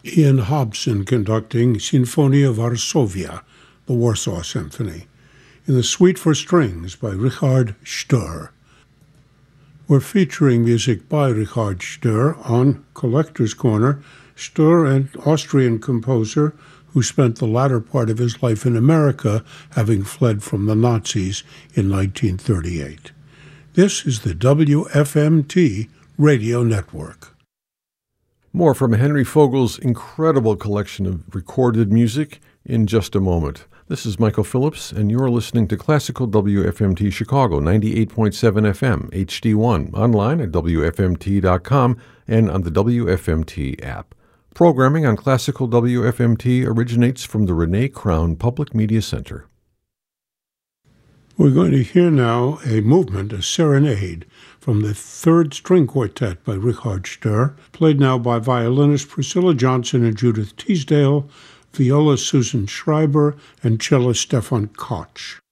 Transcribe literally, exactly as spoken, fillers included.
Ian Hobson conducting Sinfonia Varsovia, the Warsaw Symphony, in the Suite for Strings by Richard Stur. We're featuring music by Richard Stur on Collector's Corner. Stur, an Austrian composer who spent the latter part of his life in America, having fled from the Nazis in nineteen thirty-eight. This is the W F M T Radio Network. More from Henry Fogel's incredible collection of recorded music in just a moment. This is Michael Phillips, and you're listening to Classical W F M T Chicago, ninety-eight point seven F M, H D one, online at W F M T dot com and on the W F M T app. Programming on Classical W F M T originates from the Renee Crown Public Media Center. We're going to hear now a movement, a serenade, from the Third String Quartet by Richard Stur, played now by violinist Priscilla Johnson and Judith Teasdale, viola Susan Schreiber, and cellist Stefan Koch.